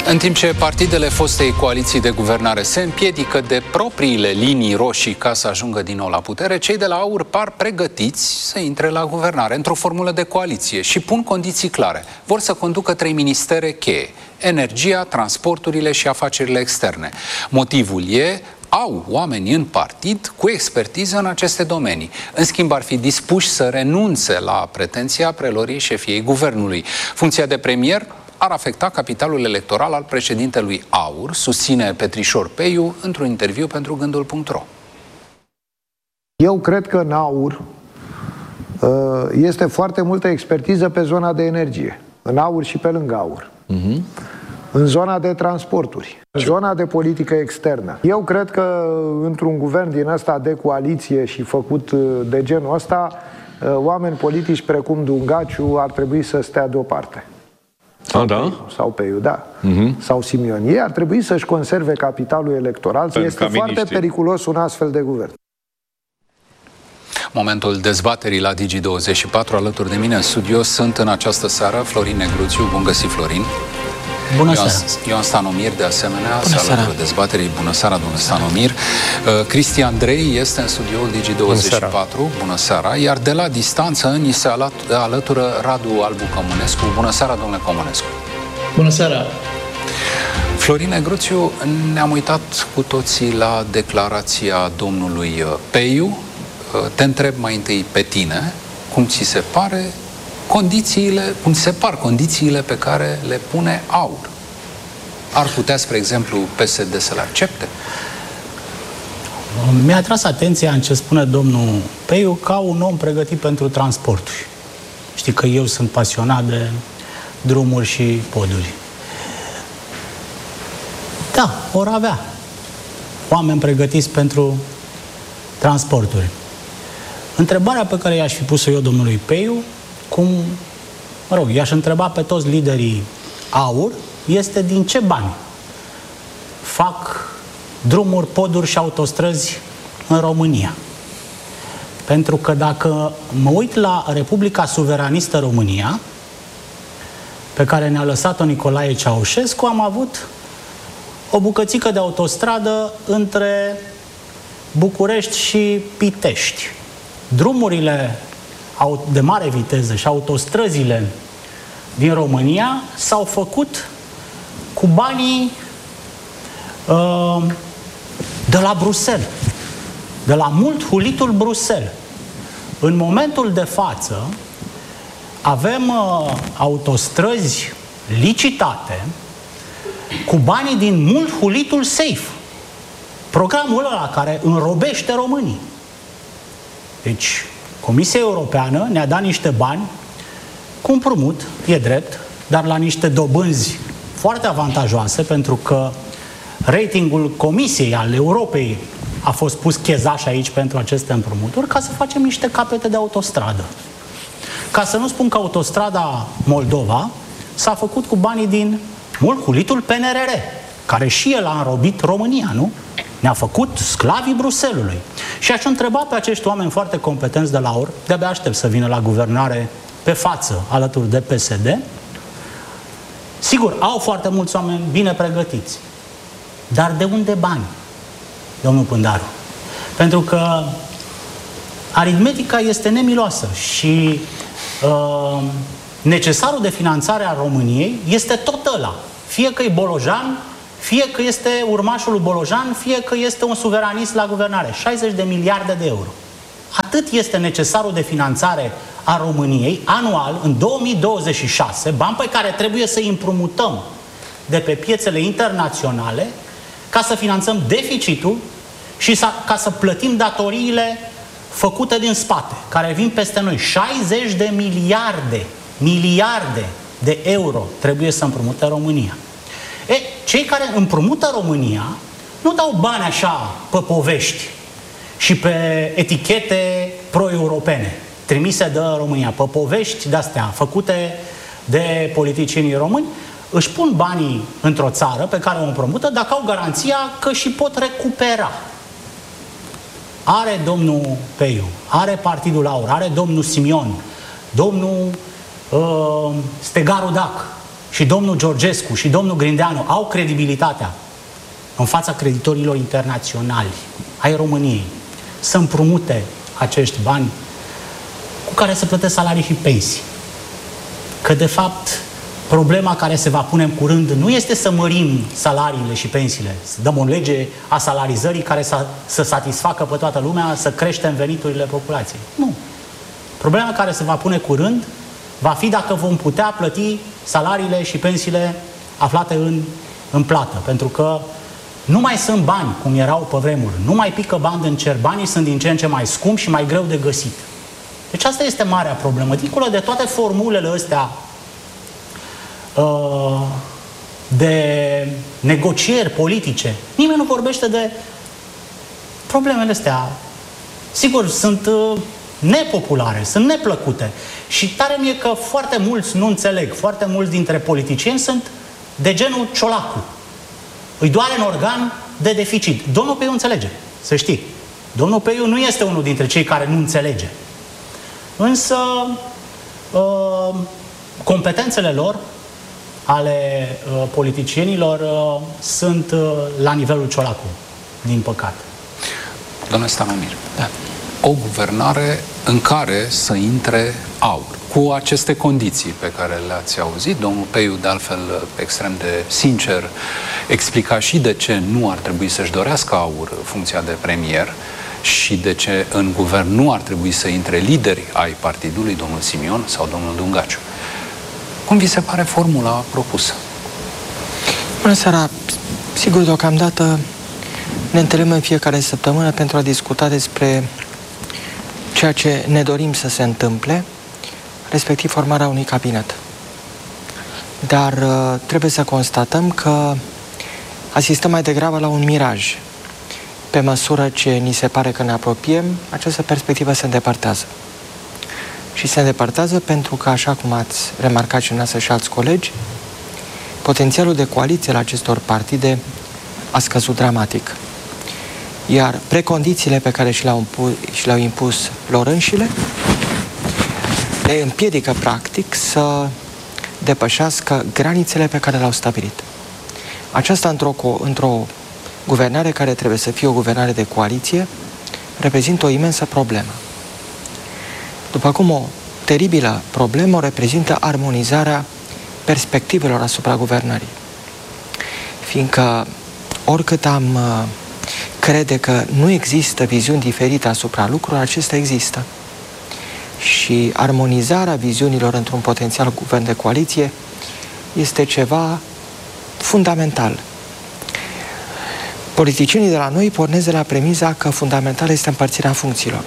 În timp ce partidele fostei coaliții de guvernare se împiedică de propriile linii roșii ca să ajungă din nou la putere, cei de la AUR par pregătiți să intre la guvernare într-o formulă de coaliție și pun condiții clare. Vor să conducă 3 ministere cheie: energia, transporturile și afacerile externe. Motivul e: au oameni în partid cu expertiză în aceste domenii. În schimb, ar fi dispuși să renunțe la pretenția preluării șefiei guvernului. Funcția de premier ar afecta capitalul electoral al președintelui AUR, susține Petrișor Peiu într-un interviu pentru Gândul.ro. Eu cred că în AUR este foarte multă expertiză pe zona de energie. În AUR și pe lângă AUR. În zona de transporturi, în zona de politică externă. Eu cred că într-un guvern din ăsta de coaliție și făcut de genul ăsta, oameni politici precum Dungaciu ar trebui să stea deoparte. Sau Peiu, da. Sau Simion. Ei ar trebui să-și conserve capitalul electoral. Este foarte periculos un astfel de guvern. Momentul dezbaterii la Digi24. Alături de mine în studio sunt în această seară Florin Negruțiu. Bun găsit, Florin. Bună seara. Ioan Stanomir, de asemenea, se alătură dezbaterii. Bună seara, domnul Stanomir. Cristian Drei este în studioul Digi24. Bună seara. Iar de la distanță ni se alătură Radu Albu Cămănescu. Bună seara, domnule Cămănescu. Bună seara. Florin Negruțiu, ne-am uitat cu toții la declarația domnului Peiu. Te întreb mai întâi pe tine, cum ți se pare cum se par condițiile pe care le pune AUR? Ar putea, spre exemplu, PSD să le accepte? Mi-a atras atenția în ce spune domnul Peiu ca un om pregătit pentru transporturi. Știi că eu sunt pasionat de drumuri și poduri. Da, vor avea oameni pregătiți pentru transporturi. Întrebarea pe care i-aș fi pus-o eu domnului Peiu, i-aș întreba pe toți liderii AUR, este din ce bani fac drumuri, poduri și autostrăzi în România. Pentru că dacă mă uit la Republica Suveranistă România, pe care ne-a lăsat-o Nicolae Ceaușescu, am avut o bucățică de autostradă între București și Pitești. Drumurile de mare viteză și autostrăzile din România s-au făcut cu banii de la Bruxelles, de la mult hulitul Bruxelles. În momentul de față avem autostrăzi licitate cu banii din mult hulitul SAFE, programul ăla care înrobește românii. Deci Comisia Europeană ne-a dat niște bani cu împrumut, e drept, dar la niște dobânzi foarte avantajoase, pentru că ratingul Comisiei al Europei a fost pus chezaș aici pentru aceste împrumuturi, ca să facem niște capete de autostradă. Ca să nu spun că autostrada Moldova s-a făcut cu banii din mult hulitul PNRR, care și el a înrobit România, nu? Ne-a făcut sclavii Bruselului. Și aș întreba pe acești oameni foarte competenți de la AUR, de-abia aștept să vină la guvernare pe față, alături de PSD. Sigur, au foarte mulți oameni bine pregătiți. Dar de unde bani, domnul Pândaru? Pentru că aritmetica este nemiloasă și necesarul de finanțare a României este tot ăla. Fie că e Bolojan, fie că este urmașul lui Bolojan, fie că este un suveranist la guvernare. 60 de miliarde de euro. Atât este necesarul de finanțare a României anual, în 2026, bani pe care trebuie să îi împrumutăm de pe piețele internaționale ca să finanțăm deficitul și ca să plătim datoriile făcute din spate, care vin peste noi. 60 de miliarde de euro trebuie să împrumute România. Cei care împrumută România nu dau bani așa pe povești și pe etichete pro-europene trimise de România, pe povești de-astea făcute de politicienii români, își pun banii într-o țară pe care o împrumută dacă au garanția că și pot recupera. Are domnul Peiu, are Partidul AUR, are domnul Simion, domnul Stegaru Dac, și domnul Georgescu și domnul Grindeanu au credibilitatea în fața creditorilor internaționali ai României să împrumute acești bani cu care să plătesc salarii și pensii. Că, de fapt, problema care se va pune în curând nu este să mărim salariile și pensiile, să dăm o lege a salarizării care să satisfacă pe toată lumea, să creștem veniturile populației. Nu. Problema care se va pune curând va fi dacă vom putea plăti salariile și pensiile aflate în plată. Pentru că nu mai sunt bani, cum erau pe vremuri. Nu mai pică bani în cer. Banii sunt din ce în ce mai scumpi și mai greu de găsit. Deci asta este marea problemă. Dincolo de toate formulele astea de negocieri politice, nimeni nu vorbește de problemele astea. Sigur, sunt nepopulare, sunt neplăcute. Și tare mie că foarte mulți nu înțeleg, foarte mulți dintre politicieni sunt de genul Ciolacu. Îi doare în organ de deficit. Domnul Peiu înțelege, să știi. Domnul Peiu nu este unul dintre cei care nu înțelege. Însă, competențele lor, ale politicienilor, sunt la nivelul Ciolacu, din păcate. Domnule Stanomir, da. O guvernare în care să intre aur, cu aceste condiții pe care le-ați auzit. Domnul Peiu, de altfel, extrem de sincer, explica și de ce nu ar trebui să-și dorească aur funcția de premier și de ce în guvern nu ar trebui să intre lideri ai partidului, domnul Simion sau domnul Dungaciu. Cum vi se pare formula propusă? Bună seara! Sigur, deocamdată ne întâlnim în fiecare săptămână pentru a discuta despre ceea ce ne dorim să se întâmple, respectiv formarea unui cabinet. Dar trebuie să constatăm că asistăm mai degrabă la un miraj. Pe măsură ce ni se pare că ne apropiem, această perspectivă se îndepărtează. Și se îndepărtează pentru că, așa cum ați remarcat și dumneavoastră și alți colegi, potențialul de coaliție la acestor partide a scăzut dramatic. Iar precondițiile pe care și le-au impus lor înșile le împiedică, practic, să depășească granițele pe care le-au stabilit. Aceasta, într-o guvernare care trebuie să fie o guvernare de coaliție, reprezintă o imensă problemă. După cum o teribilă problemă o reprezintă armonizarea perspectivelor asupra guvernării. Fiindcă oricât am crede că nu există viziuni diferite asupra lucrurilor, acestea există. Și armonizarea viziunilor într-un potențial guvern de coaliție este ceva fundamental. Politicienii de la noi pornesc de la premiza că fundamental este împărțirea funcțiilor.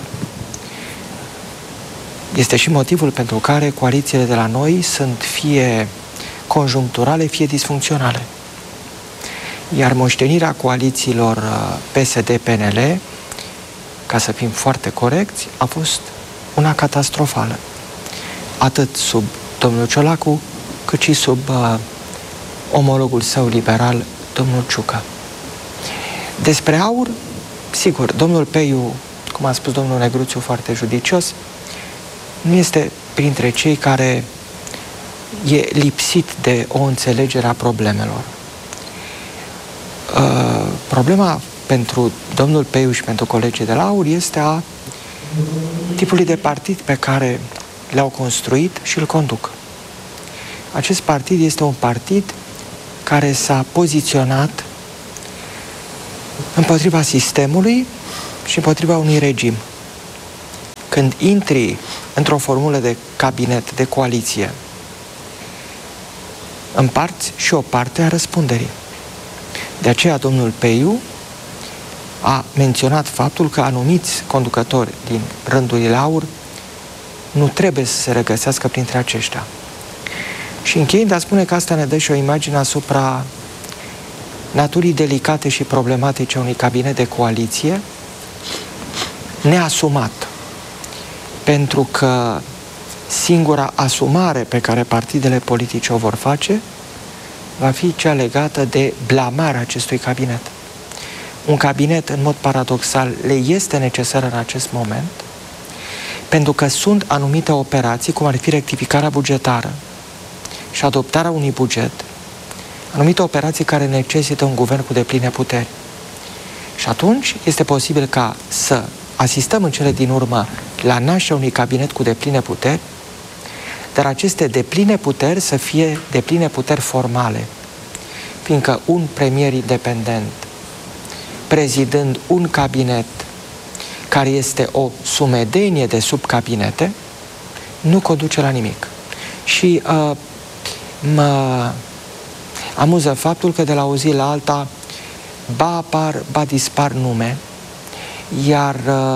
Este și motivul pentru care coalițiile de la noi sunt fie conjuncturale, fie disfuncționale. Iar moștenirea coalițiilor PSD-PNL, ca să fim foarte corecți, a fost una catastrofală. Atât sub domnul Ciolacu, cât și sub omologul său liberal, domnul Ciucă. Despre aur, sigur, domnul Peiu, cum a spus domnul Negruțiu foarte judicios, nu este printre cei care e lipsit de o înțelegere a problemelor. Problema pentru domnul Peiu și pentru colegii de la AUR este a tipului de partid pe care le-au construit și îl conduc. Acest partid este un partid care s-a poziționat împotriva sistemului și împotriva unui regim. Când intri într-o formulă de cabinet, de coaliție, împarți și o parte a răspunderii. De aceea domnul Peiu a menționat faptul că anumiți conducători din rândurile AUR nu trebuie să se regăsească printre aceștia. Și încheiind a spune că asta ne dă și o imagine asupra naturii delicate și problematice unui cabinet de coaliție neasumat. Pentru că singura asumare pe care partidele politice o vor face va fi cea legată de blamarea acestui cabinet. Un cabinet, în mod paradoxal, le este necesar în acest moment, pentru că sunt anumite operații, cum ar fi rectificarea bugetară, și adoptarea unui buget, anumite operații care necesită un guvern cu depline puteri. Și atunci este posibil ca să asistăm în cele din urmă la nașterea unui cabinet cu depline puteri, dar aceste depline puteri să fie depline puteri formale, fiindcă un premier independent, prezidând un cabinet care este o sumedenie de subcabinete, nu conduce la nimic. Și mă amuză faptul că de la o zi la alta ba apar, ba dispar nume, iar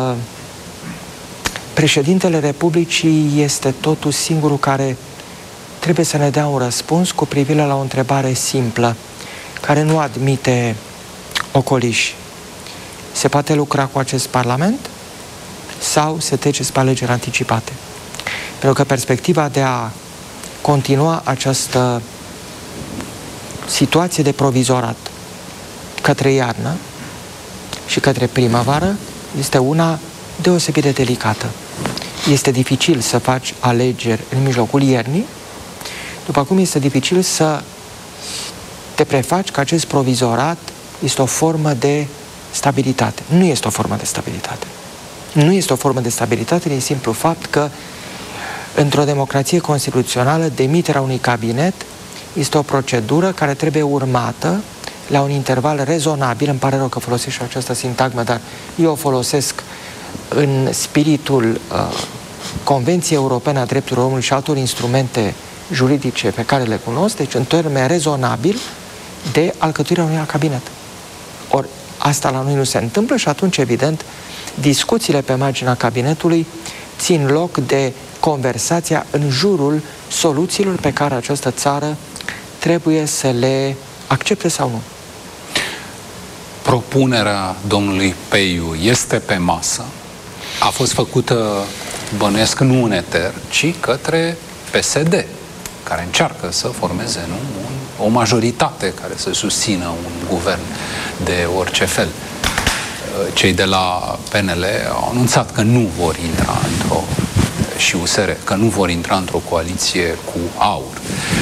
președintele Republicii este totuși singurul care trebuie să ne dea un răspuns cu privire la o întrebare simplă, care nu admite ocoliși. Se poate lucra cu acest Parlament sau se trece spre alegeri anticipate? Pentru că perspectiva de a continua această situație de provizorat către iarnă și către primăvară este una deosebit de delicată. Este dificil să faci alegeri în mijlocul iernii, după cum este dificil să te prefaci că acest provizorat este o formă de stabilitate. Nu este o formă de stabilitate. Nu este o formă de stabilitate din simplu fapt că într-o democrație constituțională demiterea unui cabinet este o procedură care trebuie urmată la un interval rezonabil. Îmi pare rău că folosesc și această sintagmă, dar eu o folosesc în spiritul Convenției Europene a Drepturilor Omului și altor instrumente juridice pe care le cunosc, deci în termen rezonabil de alcătuirea unui cabinet. Ori asta la noi nu se întâmplă și atunci, evident, discuțiile pe marginea cabinetului țin loc de conversația în jurul soluțiilor pe care această țară trebuie să le accepte sau nu. Propunerea domnului Peiu este pe masă. A fost făcută, bănuiesc, nu în eter, ci către PSD, care încearcă să formeze o majoritate care să susțină un guvern de orice fel. Cei de la PNL au anunțat că nu vor intra și USR, că nu vor intra într-o coaliție cu AUR.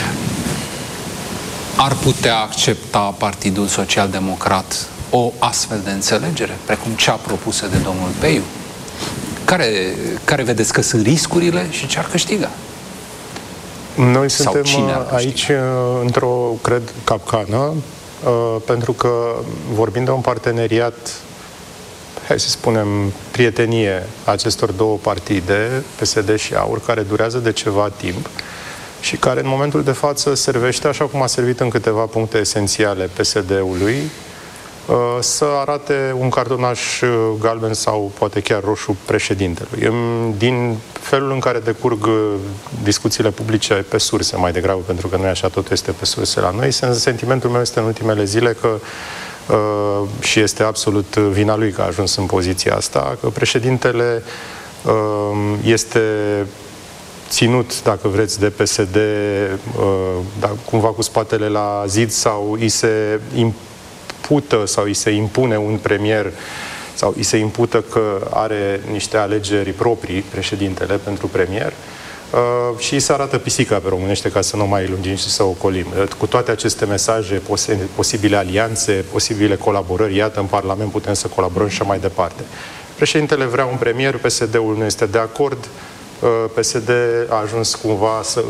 Ar putea accepta Partidul Social-Democrat o astfel de înțelegere, precum cea propusă de domnul Peiu? Care vedeți că sunt riscurile și ce ar câștiga? Noi suntem aici într-o, cred, capcană, pentru că vorbim de un parteneriat, hai să spunem, prietenie acestor două partide, PSD și AUR, care durează de ceva timp și care în momentul de față servește, așa cum a servit în câteva puncte esențiale PSD-ului, să arate un cartonaș galben sau poate chiar roșu președintelui. Din felul în care decurg discuțiile publice pe surse mai degrabă, pentru că nu e așa, totul este pe surse la noi, sentimentul meu este în ultimele zile că și este absolut vina lui că a ajuns în poziția asta, că președintele este ținut, dacă vreți, de PSD cumva cu spatele la zid sau îi se impută sau îi se impune un premier sau îi se impută că are niște alegeri proprii, președintele, pentru premier, și îi se arată pisica pe românește, ca să nu mai lungim și să ocolim. Cu toate aceste mesaje, posibile alianțe, posibile colaborări, iată, în Parlament putem să colaborăm și mai departe. Președintele vrea un premier, PSD-ul nu este de acord, PSD a ajuns cumva să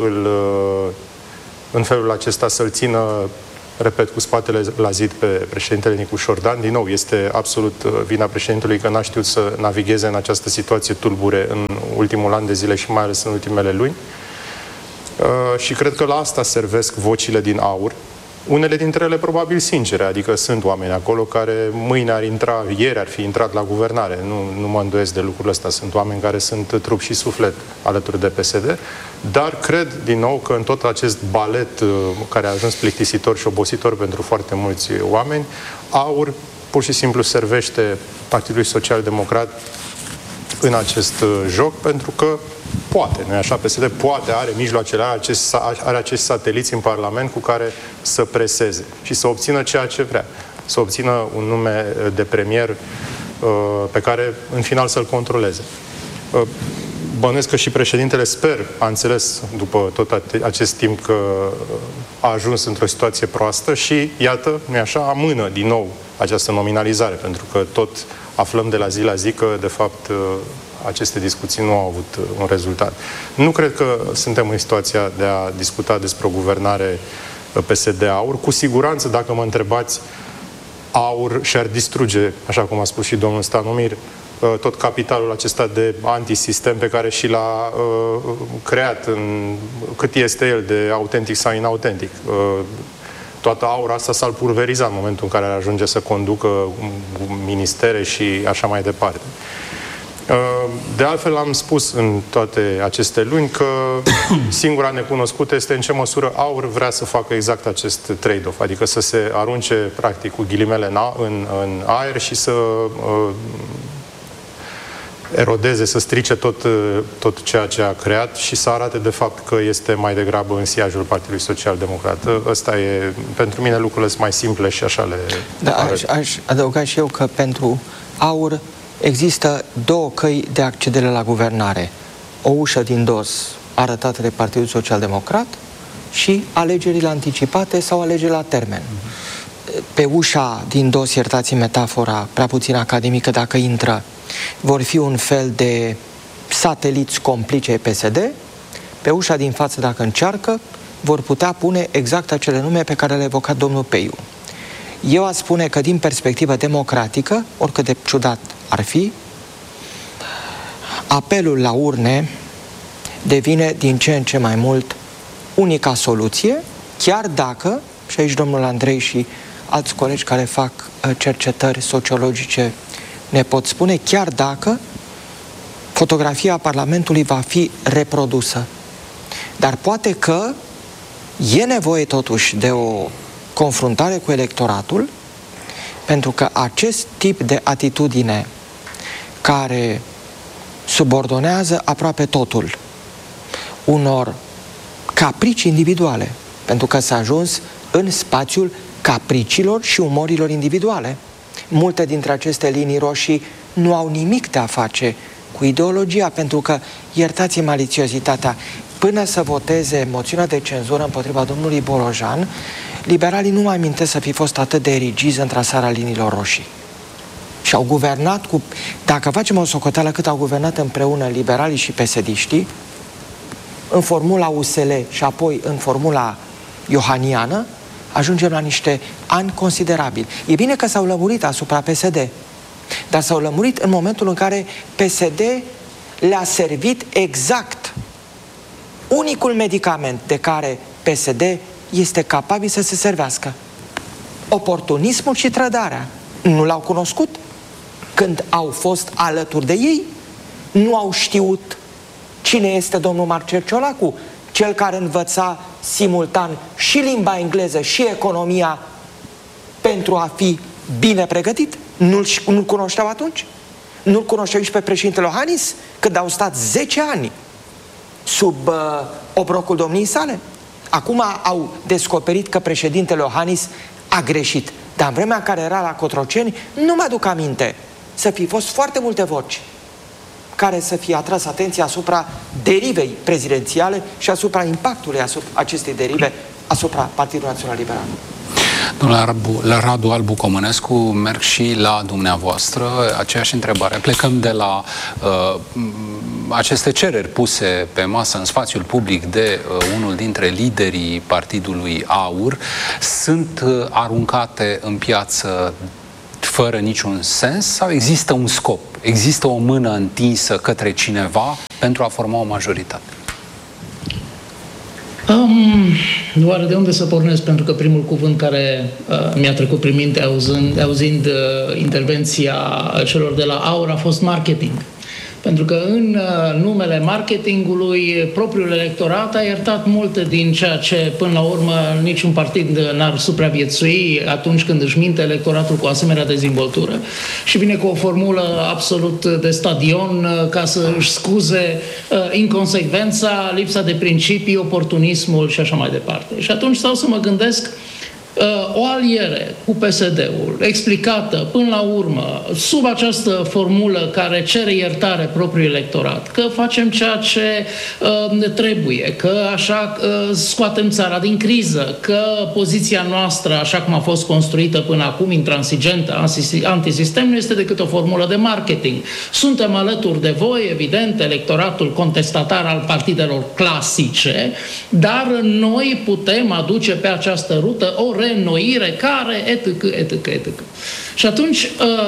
în felul acesta să-l țină, repet, cu spatele la zid pe președintele Nicu Șordan. Din nou, este absolut vina președintelui că n-a știut să navigheze în această situație tulbure în ultimul an de zile și mai ales în ultimele luni. Și cred că la asta servesc vocile din AUR. Unele dintre ele probabil sincere, adică sunt oameni acolo care mâine ar intra, ieri ar fi intrat la guvernare. Nu mă îndoiesc de lucrul ăsta. Sunt oameni care sunt trup și suflet alături de PSD, dar cred din nou că în tot acest balet care a ajuns plictisitor și obositor pentru foarte mulți oameni, AUR pur și simplu servește Partidului Social-Democrat în acest joc, pentru că poate, nu-i așa? PSD poate, are mijloacele, are acești sateliți în Parlament cu care să preseze și să obțină ceea ce vrea. Să obțină un nume de premier pe care, în final, să-l controleze. bănuiesc că și președintele, sper, a înțeles după tot acest timp că a ajuns într-o situație proastă și, iată, nu-i așa, amână din nou această nominalizare, pentru că tot aflăm de la zi la zi că, de fapt, aceste discuții nu au avut un rezultat. Nu cred că suntem în situația de a discuta despre o guvernare PSD-AUR. Cu siguranță, dacă mă întrebați, AUR și-ar distruge, așa cum a spus și domnul Stanomir, tot capitalul acesta de antisistem pe care și l-a creat, cât este el de autentic sau inautentic. Toată aura asta s-ar pulveriza în momentul în care ar ajunge să conducă ministere și așa mai departe. De altfel, am spus în toate aceste luni că singura necunoscută este în ce măsură AUR vrea să facă exact acest trade-off, adică să se arunce, practic, cu ghilimele în aer și să erodeze, să strice tot ceea ce a creat și să arate de fapt că este mai degrabă în siajul Partidului Social-Democrat. Ăsta e, pentru mine lucrurile sunt mai simple și așa le aș adăuga și eu că pentru AUR există două căi de accedere la guvernare. O ușă din dos arătată de Partidul Social-Democrat și alegerile anticipate sau alegeri la termen. Pe ușa din dos, iertați metafora prea puțin academică, dacă intră, vor fi un fel de sateliți complice PSD. Pe ușa din față, dacă încearcă, vor putea pune exact acele nume pe care le-a evocat domnul Peiu. Eu aș spune că din perspectivă democratică, oricât de ciudat ar fi, apelul la urne devine din ce în ce mai mult unica soluție, chiar dacă, și aici domnul Andrei și alți colegi care fac cercetări sociologice ne pot spune, chiar dacă fotografia Parlamentului va fi reprodusă. Dar poate că e nevoie totuși de o confruntare cu electoratul, pentru că acest tip de atitudine care subordonează aproape totul unor capricii individuale, pentru că s-a ajuns în spațiul capriciilor și umorilor individuale. Multe dintre aceste linii roșii nu au nimic de a face cu ideologia, pentru că, iertați-mi malițiozitatea, până să voteze moțiunea de cenzură împotriva domnului Bolojan, liberalii nu mai amintesc să fi fost atât de rigizi în trasarea liniilor roșii. Și au guvernat cu... Dacă facem o socoteală cât au guvernat împreună liberalii și PSD-știi, în formula USL și apoi în formula iohaniană, ajungem la niște ani considerabili. E bine că s-au lămurit asupra PSD, dar s-au lămurit în momentul în care PSD le-a servit exact unicul medicament de care PSD este capabil să se servească. Oportunismul și trădarea. Nu l-au cunoscut când au fost alături de ei. Nu au știut cine este domnul Marcel Ciolacu, cel care învăța simultan și limba engleză și economia pentru a fi bine pregătit. Nu-l cunoșteau atunci? Nu-l cunoșteau și pe președintele Iohannis când au stat 10 ani sub obrocul domniei sale? Acum au descoperit că președintele Iohannis a greșit. Dar în vremea în care era la Cotroceni, nu mă aduc aminte să fi fost foarte multe voci care să fie atras atenția asupra derivei prezidențiale și asupra impactului acestei derive asupra Partidului Național Liberal. Domnule Radu Albu Comănescu, merg și la dumneavoastră aceeași întrebare. Plecăm de la aceste cereri puse pe masă în spațiul public de unul dintre liderii Partidului AUR. Sunt aruncate în piață fără niciun sens sau există un scop? Există o mână întinsă către cineva pentru a forma o majoritate? Oare de unde să pornesc? Pentru că primul cuvânt care mi-a trecut prin minte auzind intervenția celor de la AUR a fost marketing. Pentru că în numele marketingului, propriul electorat a iertat multe din ceea ce, până la urmă, niciun partid n-ar supraviețui atunci când își minte electoratul cu asemenea dezvoltură și vine cu o formulă absolut de stadion ca să își scuze inconsecvența, lipsa de principii, oportunismul și așa mai departe. Și atunci stau să mă gândesc o aliere cu PSD-ul, explicată până la urmă, sub această formulă care cere iertare propriului electorat, că facem ceea ce trebuie, că așa scoatem țara din criză, că poziția noastră, așa cum a fost construită până acum, intransigentă, antisistem, nu este decât o formulă de marketing. Suntem alături de voi, evident, electoratul contestatar al partidelor clasice, dar noi putem aduce pe această rută o reînnoire care, etc. Și atunci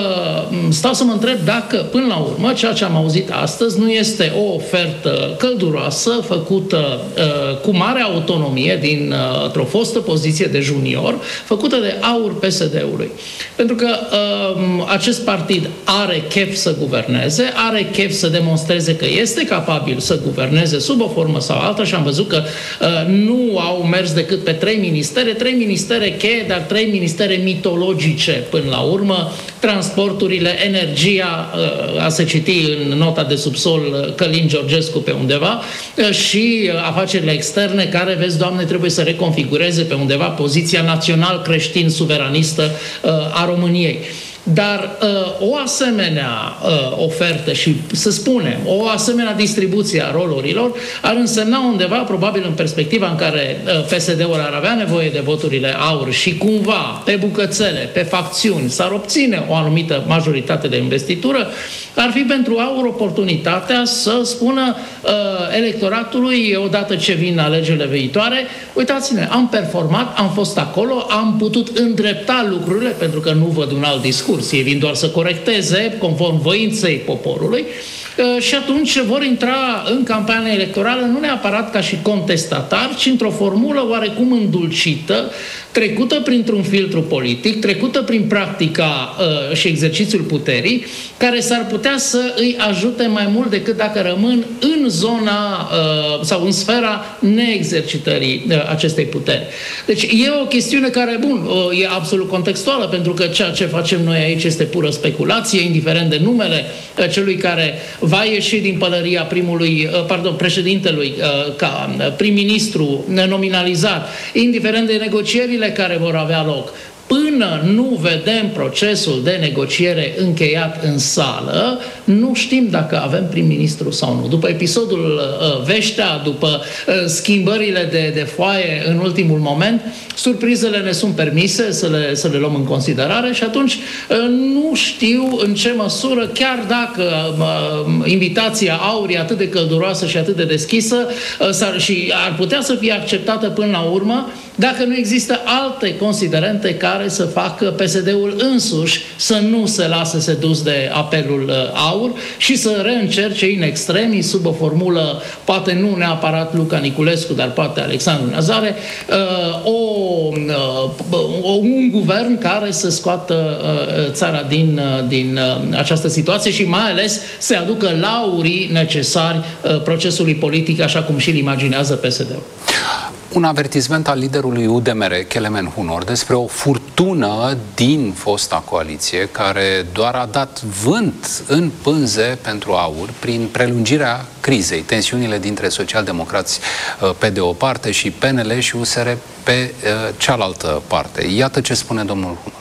stau să mă întreb dacă, până la urmă, ceea ce am auzit astăzi nu este o ofertă călduroasă, făcută cu mare autonomie dintr-o fostă poziție de junior, făcută de AUR PSD-ului. Pentru că acest partid are chef să guverneze, are chef să demonstreze că este capabil să guverneze sub o formă sau alta și am văzut că nu au mers decât pe 3 ministere cheie, dar 3 ministere mitologice până la urmă, transporturile, energia, a se citi în nota de subsol Călin Georgescu pe undeva, și afacerile externe care, vezi, Doamne, trebuie să reconfigureze pe undeva poziția național-creștin-suveranistă a României. Dar o asemenea ofertă și, să spunem, o asemenea distribuție a rolurilor ar însemna undeva, probabil în perspectiva în care PSD-ul ar avea nevoie de voturile AUR și cumva, pe bucățele, pe facțiuni, s-ar obține o anumită majoritate de investitură, ar fi pentru AUR oportunitatea să spună electoratului, odată ce vin alegerile viitoare, uitați-ne, am performat, am fost acolo, am putut îndrepta lucrurile, pentru că nu văd un alt discurs. Ei vin doar să corecteze, conform voinței poporului, și atunci vor intra în campania electorală nu neapărat ca și contestatari, ci într-o formulă oarecum îndulcită, trecută printr-un filtru politic, trecută prin practica și exercițiul puterii, care s-ar putea să îi ajute mai mult decât dacă rămân în zona sau în sfera neexercitării acestei puteri. Deci e o chestiune care, bun, e absolut contextuală, pentru că ceea ce facem noi aici este pură speculație, indiferent de numele celui care va ieși din pălăria președintelui ca prim-ministru nominalizat, indiferent de negocierile care vor avea loc. Până nu vedem procesul de negociere încheiat în sală, nu știm dacă avem prim-ministru sau nu. După episodul Veștea, după schimbările de foaie în ultimul moment, surprizele ne sunt permise să le luăm în considerare și atunci nu știu în ce măsură, chiar dacă invitația AUR e atât de călduroasă și atât de deschisă și ar putea să fie acceptată până la urmă, dacă nu există alte considerente care să facă PSD-ul însuși să nu se lase sedus de apelul AUR și să reîncerce in extremis, sub o formulă, poate nu neapărat Luca Niculescu, dar poate Alexandru Nazare, un guvern care să scoată țara din această situație și mai ales să aducă laurii necesari procesului politic, așa cum și-l imaginează PSD-ul. Un avertisment al liderului UDMR, Kelemen Hunor, despre o furtună din fosta coaliție care doar a dat vânt în pânze pentru AUR prin prelungirea crizei, tensiunile dintre socialdemocrați pe de o parte și PNL și USR pe cealaltă parte. Iată ce spune domnul Hunor.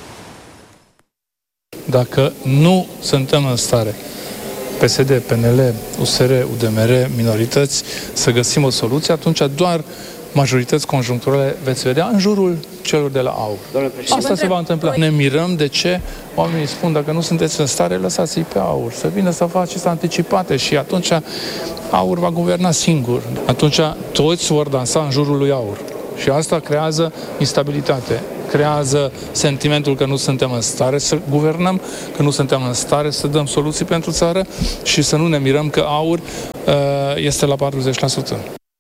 Dacă nu suntem în stare, PSD, PNL, USR, UDMR, minorități, să găsim o soluție, atunci doar majorități conjuncturale veți vedea în jurul celor de la AUR. Asta se va întâmpla. Ne mirăm de ce oamenii spun, dacă nu sunteți în stare, lăsați-i pe AUR, să vină să faceți anticipate și atunci AUR va guverna singur. Atunci toți vor dansa în jurul lui AUR. Și asta creează instabilitate, creează sentimentul că nu suntem în stare să guvernăm, că nu suntem în stare să dăm soluții pentru țară și să nu ne mirăm că AUR este la 40%.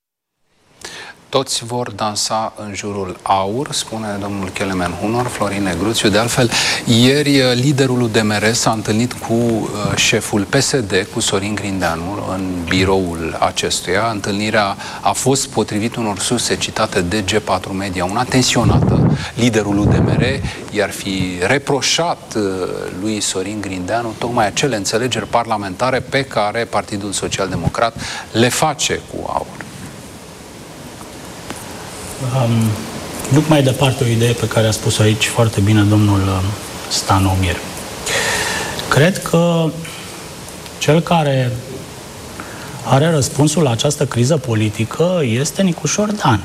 Toți vor dansa în jurul AUR, spune domnul Kelemen Hunor, Florin Negruțiu. De altfel, ieri liderul UDMR s-a întâlnit cu șeful PSD, cu Sorin Grindeanu, în biroul acestuia. Întâlnirea a fost, potrivit unor surse citate de G4 Media, una tensionată. Liderul UDMR i-ar fi reproșat lui Sorin Grindeanu tocmai acele înțelegeri parlamentare pe care Partidul Social Democrat le face cu AUR. duc mai departe o idee pe care a spus aici foarte bine domnul Stanomir. Cred că cel care are răspunsul la această criză politică este Nicușor Dan.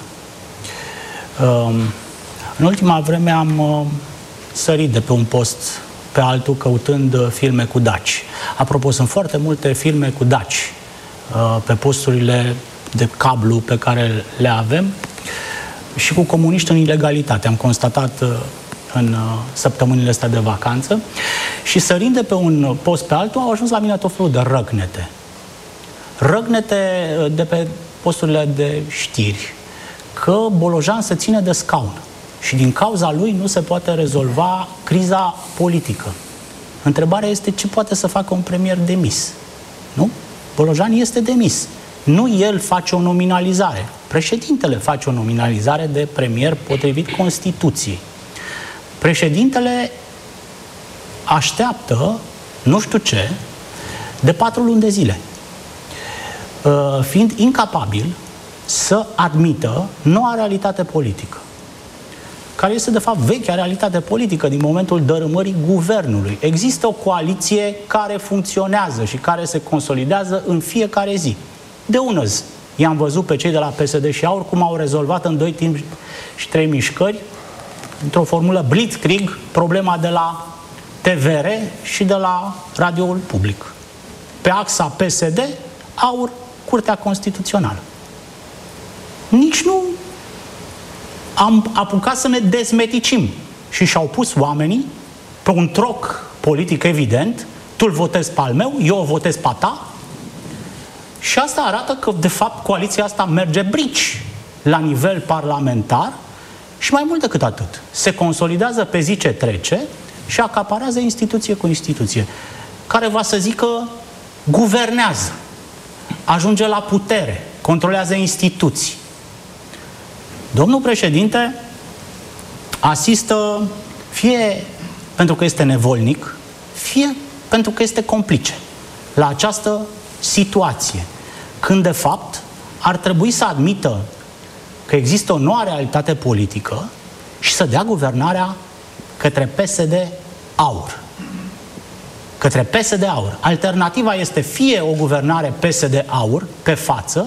În ultima vreme am sărit de pe un post pe altul căutând filme cu daci. Apropo, sunt foarte multe filme cu daci pe posturile de cablu pe care le avem și cu comuniști în ilegalitate. Am constatat în săptămânile astea de vacanță și sărind de pe un post pe altul au ajuns la mine tot felul de răgnete. Răgnete de pe posturile de știri că Bolojan se ține de scaun și din cauza lui nu se poate rezolva criza politică. Întrebarea este ce poate să facă un premier demis. Nu? Bolojan este demis. Nu el face o nominalizare. Președintele face o nominalizare de premier potrivit Constituției. Președintele așteaptă, nu știu ce, de 4 luni de zile, fiind incapabil să admită noua realitate politică, care este de fapt vechea realitate politică din momentul dărâmării guvernului. Există o coaliție care funcționează și care se consolidează în fiecare zi. De unăzi i-am văzut pe cei de la PSD și AUR cum au rezolvat în 2 timpi și 3 mișcări, într-o formulă blitzkrieg, problema de la TVR și de la radioul public. Pe axa PSD, AUR, Curtea Constituțională. Nici nu am apucat să ne dezmeticim și și-au pus oamenii pe un troc politic evident, tu îl votezi pe al meu, eu o votez pe a ta, și asta arată că, de fapt, coaliția asta merge brici la nivel parlamentar și mai mult decât atât. Se consolidează pe zi ce trece și acaparează instituție cu instituție, care va să zică guvernează, ajunge la putere, controlează instituții. Domnul președinte asistă fie pentru că este nevolnic, fie pentru că este complice la această situație, când de fapt ar trebui să admită că există o nouă realitate politică și să dea guvernarea către PSD-AUR. Către PSD-AUR. Alternativa este fie o guvernare PSD-AUR pe față,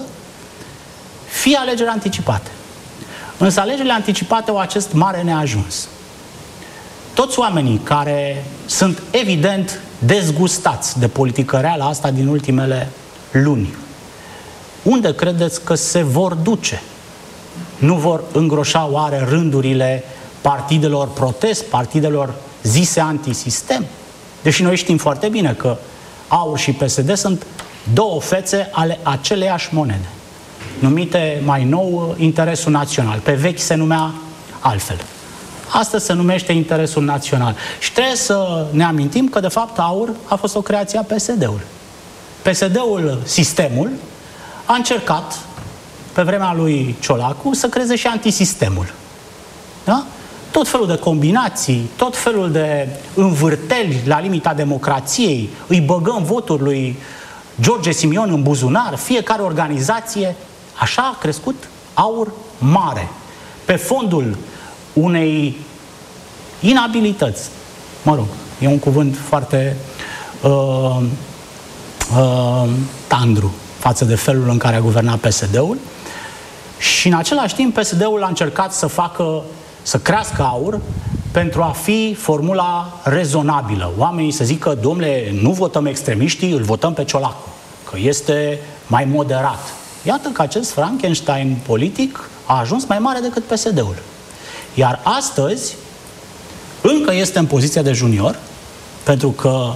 fie alegeri anticipate. Însă alegerile anticipate au acest mare neajuns. Toți oamenii care sunt evident dezgustați de politicăreala asta din ultimele luni, unde credeți că se vor duce? Nu vor îngroșa oare rândurile partidelor protest, partidelor zise antisistem? Deși noi știm foarte bine că AUR și PSD sunt două fețe ale aceleiași monede, numite mai nou interesul național. Pe vechi se numea altfel. Astăzi se numește interesul național. Și trebuie să ne amintim că, de fapt, AUR a fost o creație a PSD-ului. PSD-ul, sistemul, a încercat, pe vremea lui Ciolacu, să creeze și antisistemul. Da? Tot felul de combinații, tot felul de învârteli la limita democrației, îi băgăm voturi lui George Simion în buzunar, fiecare organizație. Așa a crescut AUR mare, pe fondul unei inabilități. Mă rog, e un cuvânt foarte tandru față de felul în care a guvernat PSD-ul, și în același timp PSD-ul a încercat să crească AUR pentru a fi formula rezonabilă. Oamenii să zică, domnule, nu votăm extremiștii, îl votăm pe Ciolacu, că este mai moderat. Iată că acest Frankenstein politic a ajuns mai mare decât PSD-ul. Iar astăzi încă este în poziția de junior, pentru că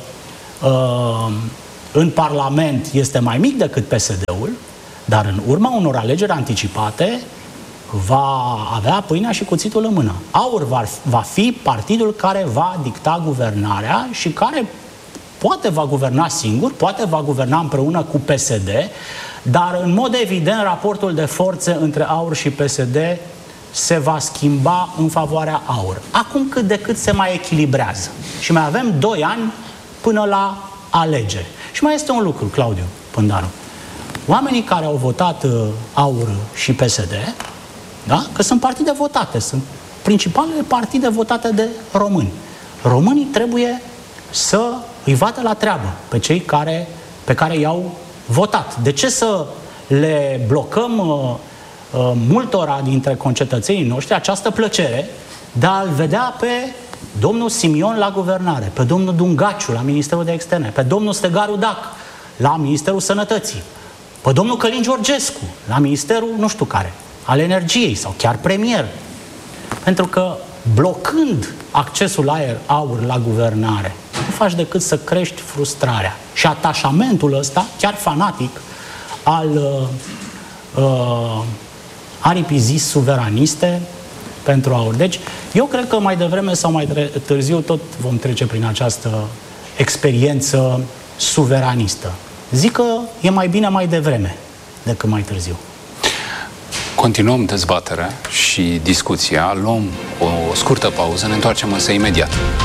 în Parlament este mai mic decât PSD-ul, dar în urma unor alegeri anticipate va avea pâinea și cuțitul în mână. AUR va fi partidul care va dicta guvernarea și care poate va guverna singur, poate va guverna împreună cu PSD, dar în mod evident raportul de forțe între AUR și PSD se va schimba în favoarea AUR. Acum cât de cât se mai echilibrează. Și mai avem 2 ani până la alegeri. Și mai este un lucru, Claudiu Pândaru. Oamenii care au votat AUR și PSD Da? Că sunt partide votate, sunt principalele partide votate de români. Românii trebuie să îi vadă la treabă pe cei pe care i-au votat. De ce să le blocăm multora dintre concetățenii noștri această plăcere de a-l vedea pe domnul Simion la guvernare, pe domnul Dungaciu la Ministerul de Externe, pe domnul Stegaru Dac la Ministerul Sănătății, pe domnul Călin Georgescu la Ministerul nu știu care, al Energiei sau chiar premier. Pentru că blocând accesul la aur la guvernare, nu faci decât să crești frustrarea și atașamentul ăsta, chiar fanatic, al aripii zis suveraniste pentru aur. Deci, eu cred că mai devreme sau mai târziu tot vom trece prin această experiență suveranistă. Zic că e mai bine mai devreme decât mai târziu. Continuăm dezbaterea și discuția, luăm o scurtă pauză, ne întoarcem însă imediat.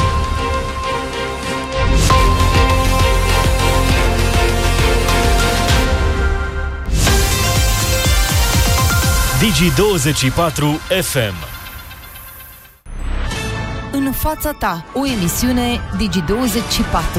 Digi24 FM. În fața ta, o emisiune Digi24.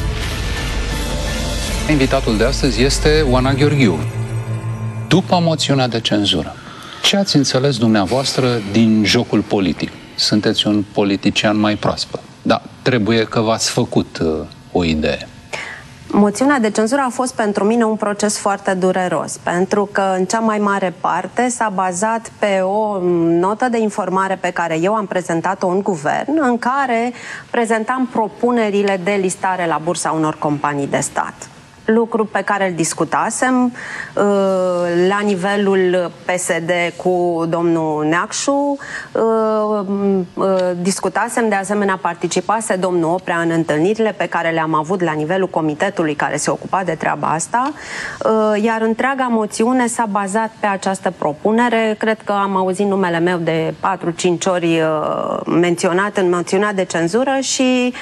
Invitatul de astăzi este Oana Gheorghiu. După moțiunea de cenzură, ce ați înțeles dumneavoastră din jocul politic? Sunteți un politician mai proaspăt, dar trebuie că v-ați făcut o idee. Moțiunea de cenzură a fost pentru mine un proces foarte dureros, pentru că în cea mai mare parte s-a bazat pe o notă de informare pe care eu am prezentat-o în guvern, în care prezentam propunerile de listare la bursa unor companii de stat. Lucru pe care îl discutasem la nivelul PSD cu domnul Neacșu, discutasem, de asemenea participase domnul Oprea în întâlnirile pe care le-am avut la nivelul comitetului care se ocupa de treaba asta, iar întreaga moțiune s-a bazat pe această propunere. Cred că am auzit numele meu de 4-5 ori menționat în moțiunea de cenzură și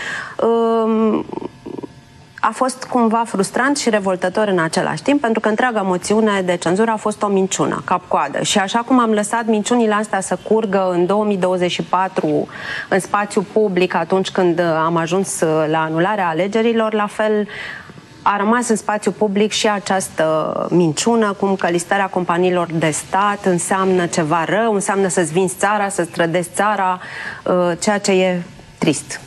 a fost cumva frustrant și revoltător în același timp, pentru că întreaga moțiune de cenzură a fost o minciună, cap-coadă. Și așa cum am lăsat minciunile astea să curgă în 2024 în spațiu public atunci când am ajuns la anularea alegerilor, la fel a rămas în spațiu public și această minciună, cum că listarea companiilor de stat înseamnă ceva rău, înseamnă să-ți vinzi țara, să-ți trădezi țara, ceea ce e trist.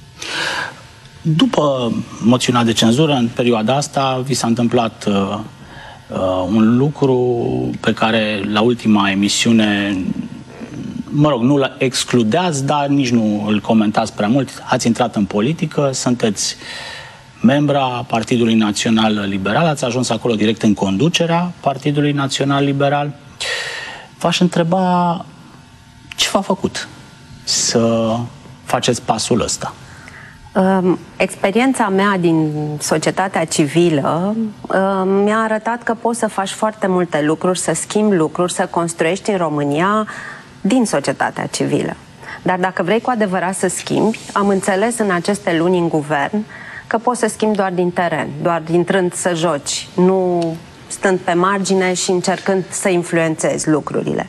După moțiunea de cenzură, în perioada asta, vi s-a întâmplat un lucru pe care la ultima emisiune, mă rog, nu-l excludeați, dar nici nu îl comentați prea mult. Ați intrat în politică, sunteți membra Partidului Național Liberal, ați ajuns acolo direct în conducerea Partidului Național Liberal. V-aș întreba ce v-a făcut să faceți pasul ăsta? Experiența mea din societatea civilă mi-a arătat că poți să faci foarte multe lucruri, să schimbi lucruri, să construiești în România din societatea civilă. Dar dacă vrei cu adevărat să schimbi, am înțeles în aceste luni în guvern că poți să schimbi doar din teren, doar intrând să joci, nu stând pe margine și încercând să influențezi lucrurile.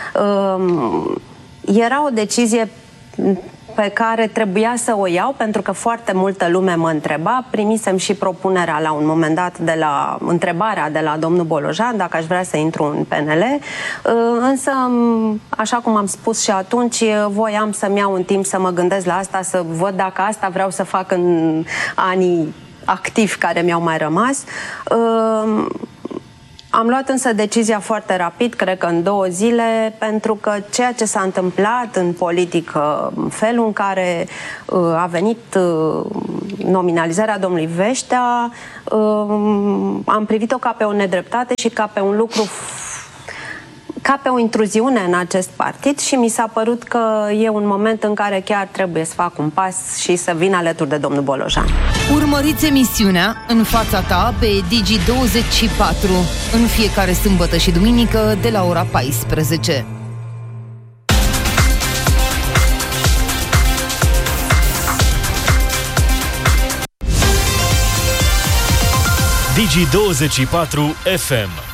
Era o decizie pe care trebuia să o iau, pentru că foarte multă lume mă întreba. Primisem și propunerea la un moment dat de la întrebarea de la domnul Bolojan dacă aș vrea să intru în PNL, însă, așa cum am spus și atunci, voiam să-mi iau un timp să mă gândesc la asta, să văd dacă asta vreau să fac în anii activi care mi-au mai rămas. Am luat însă decizia foarte rapid, cred că în 2 zile, pentru că ceea ce s-a întâmplat în politică, felul în care a venit nominalizarea domnului Veștea, am privit-o ca pe o nedreptate și ca pe un lucru, ca pe o intruziune în acest partid și mi s-a părut că e un moment în care chiar trebuie să fac un pas și să vin alături de domnul Bolojan. Urmăriți emisiunea În fața ta pe Digi24 în fiecare sâmbătă și duminică de la ora 14. Digi24 FM.